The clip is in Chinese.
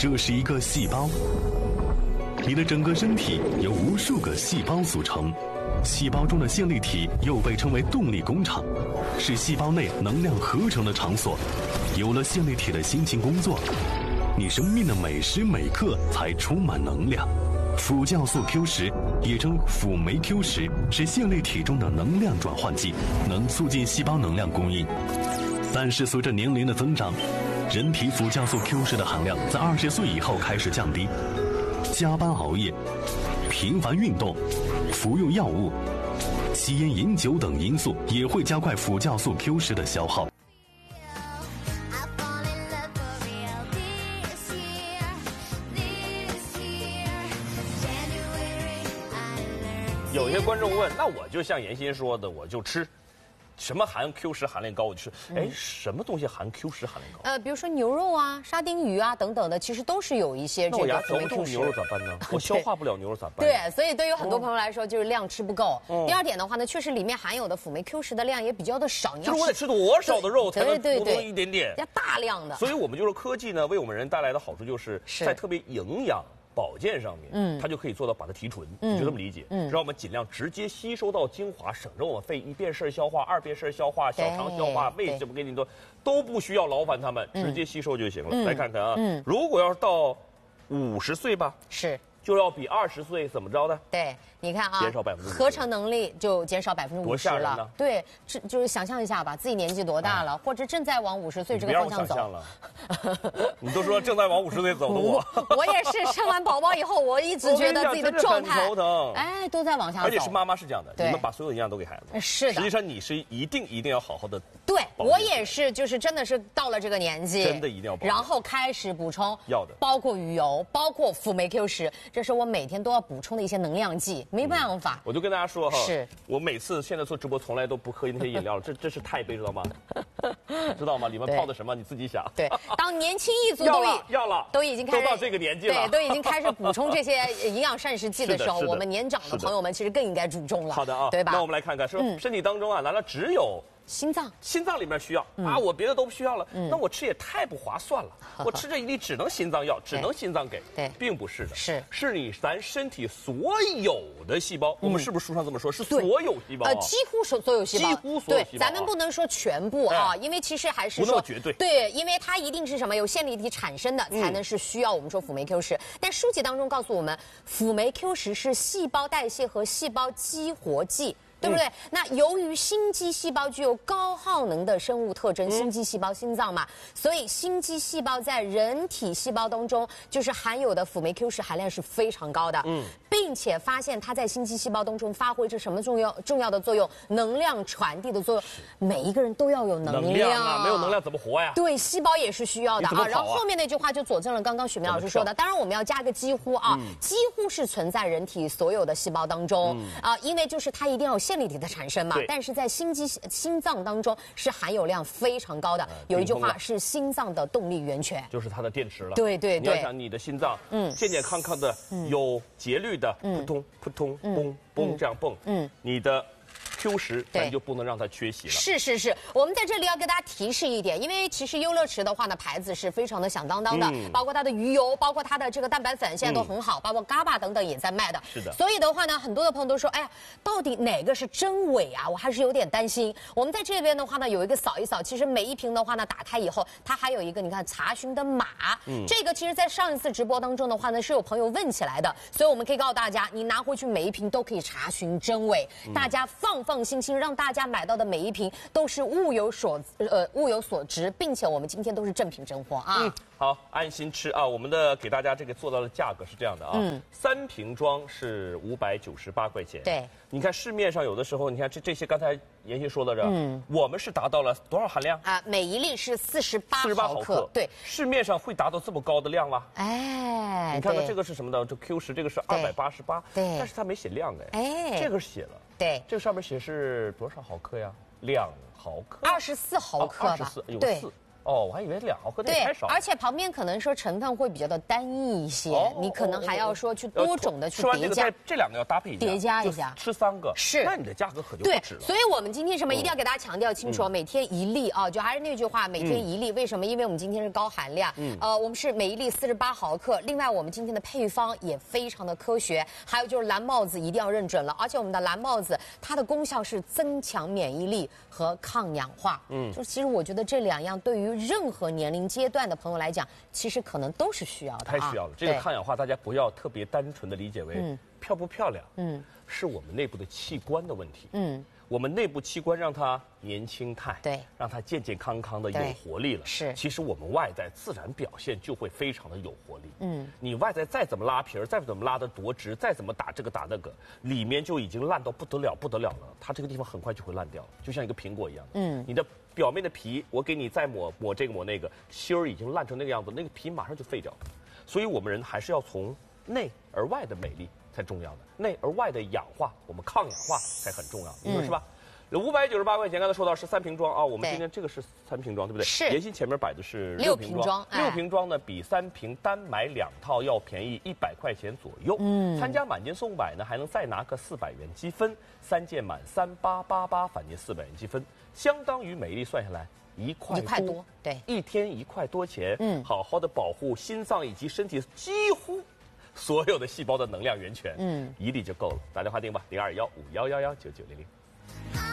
这是一个细胞，你的整个身体由无数个细胞组成，细胞中的线粒体又被称为动力工厂，是细胞内能量合成的场所。有了线粒体的辛勤工作，你生命的每时每刻才充满能量。辅酵素 Q10，也称辅酶 Q10，是线粒体中的能量转换剂，能促进细胞能量供应。但是随着年龄的增长，人体辅酵素 Q10的含量在20岁以后开始降低。加班熬夜、频繁运动、服用药物、吸烟饮酒等因素也会加快辅酵素 Q10的消耗。 有些观众问，那我就像妍希说的，我就吃。什么含 Q10含量高我就吃，哎，什么东西含 Q10含量高？ 比如说牛肉啊、沙丁鱼啊等等的，其实都是有一些这个辅酶 Q10。 牛肉咋办呢？我消化不了牛肉咋办？ 对，所以对于很多朋友来说，就是量吃不够。第二点的话呢，确实里面含有的辅酶 Q10的量也比较的少。 就是我得吃多少的肉才能补充一点点？ 要大量的。 所以我们就说科技呢，为我们人带来的好处就是在特别营养保健上面，它就可以做到把它提纯，你就这么理解，让我们尽量直接吸收到精华，省着我们肺一便事消化、二便事消化、小肠消化、胃怎么给你都不需要劳烦他们，直接吸收就行了。来看看啊，如果要是到50岁吧， 是就要比20岁怎么着的？ 对，你看啊， 减少50%， 合成能力就减少50%了。 多吓人呢！ 对，就是想象一下吧，自己年纪多大了，或者正在往50岁这个方向走。 你都说正在往50岁走的我， 我也是生完宝宝以后，我一直觉得自己的状态，哎，都在往下走。 而且是妈妈是这样的，你们把所有的营养都给孩子。 是的。 实际上你是一定要好好的。 对，我也是，就是真的是到了这个年纪， 真的一定要。 然后开始补充要的， 包括鱼油，包括辅酶 Q10，这是我每天都要补充的一些能量剂，没办法。 我就跟大家说哈， 是我每次现在做直播从来都不喝那些饮料了，这是太杯知道吗？知道吗？里面泡的什么你自己想。 对，当年轻一族都已经开始都到这个年纪了， 对，都已经开始补充这些营养膳食剂的时候，我们年长的朋友们其实更应该注重了。 好的啊， 对吧？ 那我们来看看，说身体当中啊，难道只有心脏里面需要啊，我别的都不需要了，那我吃也太不划算了。我吃这一粒只能心脏要，只能心脏给， 对， 并不是的， 是咱身体所有的细胞，我们是不是书上这么说？是所有细胞， 几乎所有细胞， 几乎所有细胞。 对，咱们不能说全部啊，因为其实还是说绝对， 对，因为它一定是什么有线粒体产生的，才能是需要我们说辅酶 Q10。但书籍当中告诉我们，辅酶 Q10是细胞代谢和细胞激活剂。对不对？那由于心肌细胞具有高耗能的生物特征，心肌细胞心脏嘛，所以心肌细胞在人体细胞当中就是含有的辅酶 Q10含量是非常高的，并且发现它在心肌细胞当中发挥着什么重要的作用？能量传递的作用。每一个人都要有能量啊，没有能量怎么活呀？ 对，细胞也是需要的啊。然后后面那句话就佐证了刚刚许明老师说的。当然我们要加个几乎啊，几乎是存在人体所有的细胞当中啊，因为就是它一定要有线粒体的产生嘛，但是在心脏当中是含有量非常高的。有一句话是心脏的动力源泉， 就是它的电池了。 对， 你要想你的心脏，健健康康的，有节律的，扑通扑通，嘣嘣这样蹦，你的Q10咱就不能让它缺席了。 是，我们在这里要给大家提示一点，因为其实优乐池的话呢，牌子是非常的响当当的，包括它的鱼油，包括它的这个蛋白粉，现在都很好，包括GABA等等也在卖的。 是的。 所以的话呢，很多的朋友都说，哎呀，到底哪个是真伪啊？我还是有点担心。我们在这边的话呢，有一个扫一扫，其实每一瓶的话呢，打开以后，它还有一个你看查询的码。这个其实在上一次直播当中的话呢，是有朋友问起来的，所以我们可以告诉大家，你拿回去每一瓶都可以查询真伪，大家放心，让大家买到的每一瓶都是物有所值，并且我们今天都是正品真货啊。 好，安心吃啊！我们的给大家这个做到的价格是这样的啊，3瓶装是598块钱。 对， 你看市面上有的时候，你看这些刚才妍希说的我们是达到了多少含量啊？每一粒是48毫克。对， 市面上会达到这么高的量吗？ 哎， 你看看这个是什么的？这 Q10这个是288， 对， 但是它没写量哎， 这个写了。 对， 这个上面写是多少毫克呀？2毫克， 24毫克吧？ 有对。 4。 哦，我还以为2毫克，那也太少。 而且旁边可能说成分会比较的单一一些，你可能还要说去多种的去叠加。 这2个要搭配一下， 叠加一下， 吃3个是， 那你的价格可就不止了。 所以我们今天什么一定要给大家强调清楚，每天1粒啊，就还是那句话，每天1粒。为什么？因为我们今天是高含量，我们是每1粒48毫克。另外，我们今天的配方也非常的科学。还有就是蓝帽子一定要认准了，而且我们的蓝帽子它的功效是增强免疫力和抗氧化。就其实我觉得这2样对于任何年龄阶段的朋友来讲，其实可能都是需要的。 太需要了。这个抗氧化大家不要特别单纯的理解为漂不漂亮，是我们内部的器官的问题。我们内部器官让它年轻态， 对， 让它健健康康的有活力了。 是， 其实我们外在自然表现就会非常的有活力。你外在再怎么拉皮儿，再怎么拉得多直，再怎么打这个打那个，里面就已经烂到不得了不得了了。它这个地方很快就会烂掉，就像一个苹果一样。你的表面的皮，我给你再抹这个抹那个，芯儿已经烂成那个样子，那个皮马上就废掉了。所以我们人还是要从内而外的美丽才重要的，内而外的氧化，我们抗氧化才很重要，你说是吧？598块钱，刚才说到是3瓶装啊，我们今天这个是3瓶装，对不对？ 是。 妍希前面摆的是 6瓶装 ，6瓶装呢比3瓶单买2套要便宜100块钱左右。参加满减送100呢，还能再拿个400元积分，3件满3888返金400元积分，相当于每粒算下来1块多， 对 ，1天1块多钱，好好的保护心脏以及身体几乎所有的细胞的能量源泉，1粒就够了。打电话订吧，021511199900。